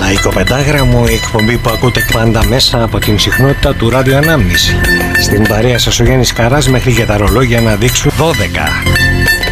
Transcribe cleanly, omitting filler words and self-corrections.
Λαϊκό Πεντάγραμμο, η εκπομπή που ακούτε πάντα μέσα από την συχνότητα του ράδιο Ανάμνηση. Στην παρέα σας ο Γιάννης Καράς μέχρι και τα ρολόγια να δείξουν 12.